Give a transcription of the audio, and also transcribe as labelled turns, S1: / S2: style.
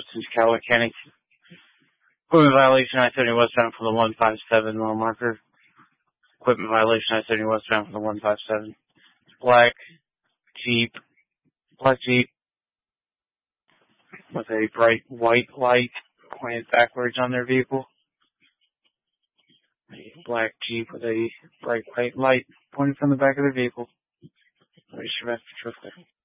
S1: Since Callaway County. Equipment violation, I-70 westbound from the 157 mile marker. Equipment violation, I-70 westbound from the 157. Black Jeep with a bright white light pointed backwards on their vehicle. A black Jeep with a bright white light pointed from the back of their vehicle.